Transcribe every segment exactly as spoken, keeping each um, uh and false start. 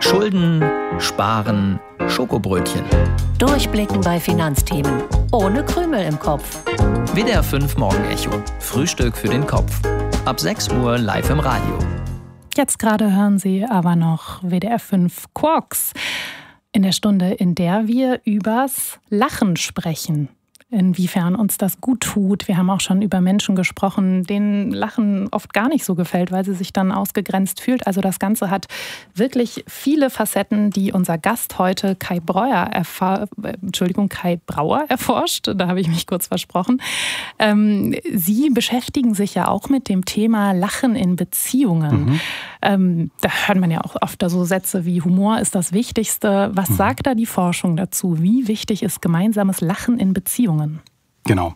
Schulden, Sparen, Schokobrötchen. Durchblicken bei Finanzthemen. Ohne Krümel im Kopf. W D R fünf Morgenecho. Frühstück für den Kopf. Ab sechs Uhr live im Radio. Jetzt gerade hören Sie aber noch W D R fünf Quarks. In der Stunde, in der wir übers Lachen sprechen. Inwiefern uns das gut tut. Wir haben auch schon über Menschen gesprochen, denen Lachen oft gar nicht so gefällt, weil sie sich dann ausgegrenzt fühlt. Also das Ganze hat wirklich viele Facetten, die unser Gast heute, Kai Breuer, erfahr- Entschuldigung, Kai Brauer erforscht. Da habe ich mich kurz versprochen. Ähm, Sie beschäftigen sich ja auch mit dem Thema Lachen in Beziehungen. Mhm. Ähm, da hört man ja auch oft so Sätze wie Humor ist das Wichtigste. Was mhm. sagt da die Forschung dazu? Wie wichtig ist gemeinsames Lachen in Beziehungen? Genau.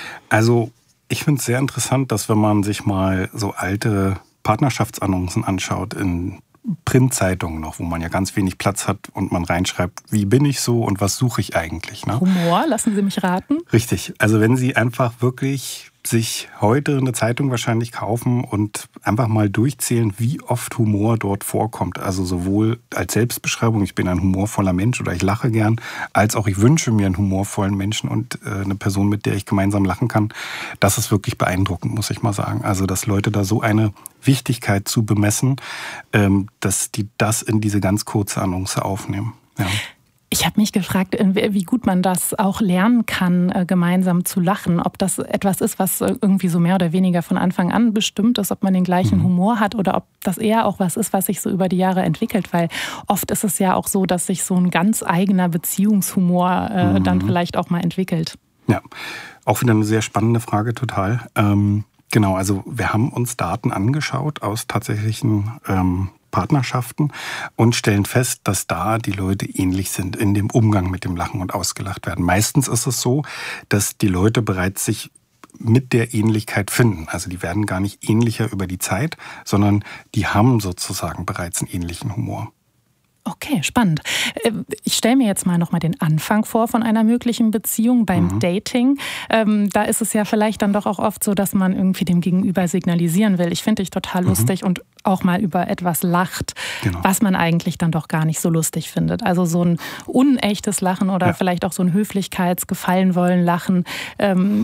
Also ich finde es sehr interessant, dass wenn man sich mal so alte Partnerschaftsannoncen anschaut in Printzeitungen noch, wo man ja ganz wenig Platz hat und man reinschreibt, wie bin ich so und was suche ich eigentlich. Ne? Humor, lassen Sie mich raten. Richtig. Also wenn Sie einfach wirklich sich heute eine Zeitung wahrscheinlich kaufen und einfach mal durchzählen, wie oft Humor dort vorkommt. Also sowohl als Selbstbeschreibung, ich bin ein humorvoller Mensch oder ich lache gern, als auch ich wünsche mir einen humorvollen Menschen und äh, eine Person, mit der ich gemeinsam lachen kann. Das ist wirklich beeindruckend, muss ich mal sagen. Also dass Leute da so eine Wichtigkeit zu bemessen, ähm, dass die das in diese ganz kurze Annonce aufnehmen. Ja. Ich habe mich gefragt, wie gut man das auch lernen kann, gemeinsam zu lachen. Ob das etwas ist, was irgendwie so mehr oder weniger von Anfang an bestimmt ist, ob man den gleichen mhm. Humor hat oder ob das eher auch was ist, was sich so über die Jahre entwickelt. Weil oft ist es ja auch so, dass sich so ein ganz eigener Beziehungshumor äh, mhm. dann vielleicht auch mal entwickelt. Ja, auch wieder eine sehr spannende Frage, total. Ähm, genau, also wir haben uns Daten angeschaut aus tatsächlichen ähm, Partnerschaften und stellen fest, dass da die Leute ähnlich sind in dem Umgang mit dem Lachen und ausgelacht werden. Meistens ist es so, dass die Leute bereits sich mit der Ähnlichkeit finden. Also die werden gar nicht ähnlicher über die Zeit, sondern die haben sozusagen bereits einen ähnlichen Humor. Okay, spannend. Ich stelle mir jetzt mal noch mal den Anfang vor von einer möglichen Beziehung beim mhm. Dating. Ähm, da ist es ja vielleicht dann doch auch oft so, dass man irgendwie dem Gegenüber signalisieren will. Ich finde dich total mhm. lustig und auch mal über etwas lacht, genau. was man eigentlich dann doch gar nicht so lustig findet. Also so ein unechtes Lachen oder ja. vielleicht auch so ein Höflichkeits-Gefallen-wollen-Lachen. Ähm,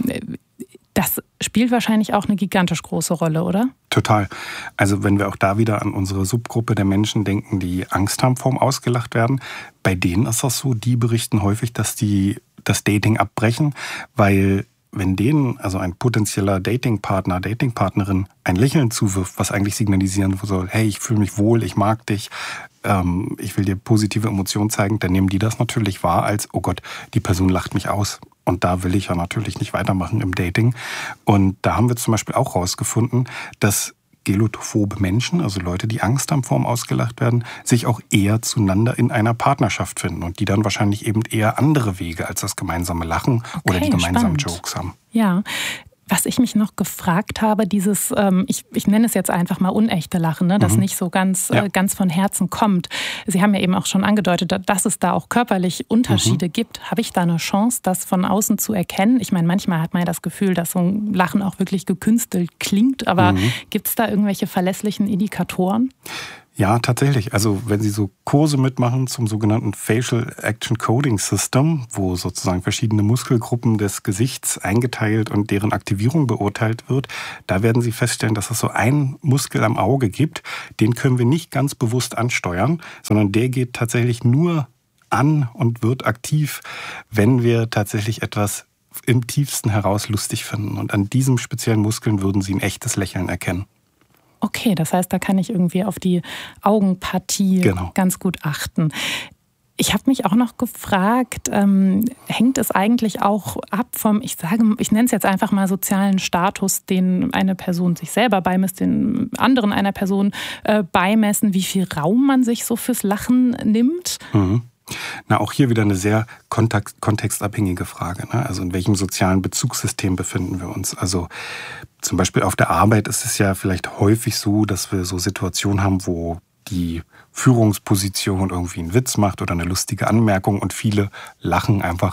Das spielt wahrscheinlich auch eine gigantisch große Rolle, oder? Total. Also wenn wir auch da wieder an unsere Subgruppe der Menschen denken, die Angst haben vorm ausgelacht werden, bei denen ist das so, die berichten häufig, dass die das Dating abbrechen, weil wenn denen, also ein potenzieller Datingpartner, Datingpartnerin ein Lächeln zuwirft, was eigentlich signalisieren soll, hey, ich fühle mich wohl, ich mag dich, ähm, ich will dir positive Emotionen zeigen, dann nehmen die das natürlich wahr als, oh Gott, die Person lacht mich aus. Und da will ich ja natürlich nicht weitermachen im Dating. Und da haben wir zum Beispiel auch rausgefunden, dass gelotophobe Menschen, also Leute, die Angst haben vor dem ausgelacht werden, sich auch eher zueinander in einer Partnerschaft finden und die dann wahrscheinlich eben eher andere Wege als das gemeinsame Lachen okay, oder die gemeinsamen spannend. Jokes haben. Ja. Was ich mich noch gefragt habe, dieses, ähm, ich, ich nenne es jetzt einfach mal unechte Lachen, ne, das mhm. nicht so ganz, ja. äh, ganz von Herzen kommt. Sie haben ja eben auch schon angedeutet, dass es da auch körperlich Unterschiede mhm. gibt. Habe ich da eine Chance, das von außen zu erkennen? Ich meine, manchmal hat man ja das Gefühl, dass so ein Lachen auch wirklich gekünstelt klingt, aber mhm. gibt es da irgendwelche verlässlichen Indikatoren? Ja, tatsächlich. Also wenn Sie so Kurse mitmachen zum sogenannten Facial Action Coding System, wo sozusagen verschiedene Muskelgruppen des Gesichts eingeteilt und deren Aktivierung beurteilt wird, da werden Sie feststellen, dass es so einen Muskel am Auge gibt, den können wir nicht ganz bewusst ansteuern, sondern der geht tatsächlich nur an und wird aktiv, wenn wir tatsächlich etwas im tiefsten heraus lustig finden. Und an diesem speziellen Muskeln würden Sie ein echtes Lächeln erkennen. Okay, das heißt, da kann ich irgendwie auf die Augenpartie genau. ganz gut achten. Ich habe mich auch noch gefragt, ähm, hängt es eigentlich auch ab vom, ich sage, ich nenne es jetzt einfach mal sozialen Status, den eine Person sich selber beimisst, den anderen einer Person äh, beimessen, wie viel Raum man sich so fürs Lachen nimmt? Mhm. Na, auch hier wieder eine sehr kontext, kontextabhängige Frage. Ne? Also in welchem sozialen Bezugssystem befinden wir uns? Also zum Beispiel auf der Arbeit ist es ja vielleicht häufig so, dass wir so Situationen haben, wo die Führungsposition irgendwie einen Witz macht oder eine lustige Anmerkung und viele lachen einfach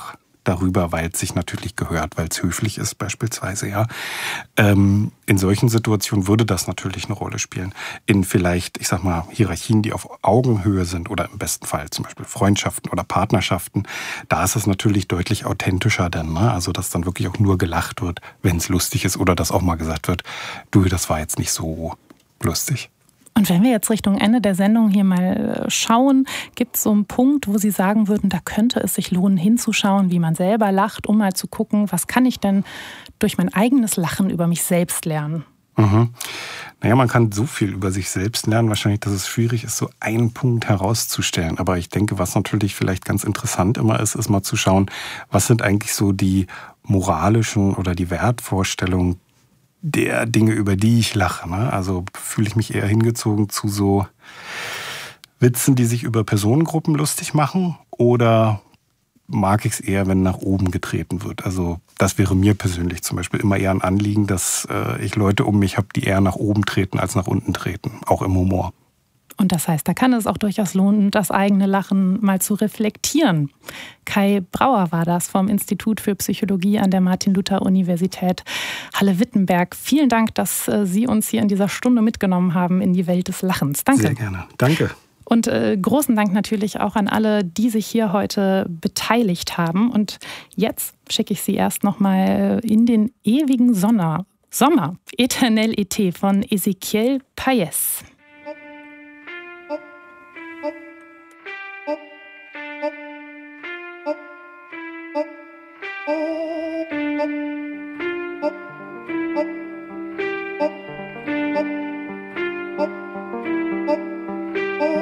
darüber, weil es sich natürlich gehört, weil es höflich ist beispielsweise, ja. Ähm, in solchen Situationen würde das natürlich eine Rolle spielen. In vielleicht, ich sag mal, Hierarchien, die auf Augenhöhe sind oder im besten Fall zum Beispiel Freundschaften oder Partnerschaften, da ist es natürlich deutlich authentischer dann, ne? Also, dass dann wirklich auch nur gelacht wird, wenn es lustig ist oder dass auch mal gesagt wird, du, das war jetzt nicht so lustig. Und wenn wir jetzt Richtung Ende der Sendung hier mal schauen, gibt es so einen Punkt, wo Sie sagen würden, da könnte es sich lohnen, hinzuschauen, wie man selber lacht, um mal zu gucken, was kann ich denn durch mein eigenes Lachen über mich selbst lernen? Mhm. Naja, man kann so viel über sich selbst lernen, wahrscheinlich, dass es schwierig ist, so einen Punkt herauszustellen. Aber ich denke, was natürlich vielleicht ganz interessant immer ist, ist mal zu schauen, was sind eigentlich so die moralischen oder die Wertvorstellungen der Dinge, über die ich lache. Ne? Also fühle ich mich eher hingezogen zu so Witzen, die sich über Personengruppen lustig machen, oder mag ich es eher, wenn nach oben getreten wird? Also das wäre mir persönlich zum Beispiel immer eher ein Anliegen, dass äh, ich Leute um mich habe, die eher nach oben treten als nach unten treten, auch im Humor. Und das heißt, da kann es auch durchaus lohnen, das eigene Lachen mal zu reflektieren. Kai Brauer war das vom Institut für Psychologie an der Martin-Luther-Universität Halle-Wittenberg. Vielen Dank, dass Sie uns hier in dieser Stunde mitgenommen haben in die Welt des Lachens. Danke. Sehr gerne. Danke. Und äh, großen Dank natürlich auch an alle, die sich hier heute beteiligt haben. Und jetzt schicke ich Sie erst noch mal in den ewigen Sonner, Sommer, Eternel été von Ezequiel Payés. Thank you.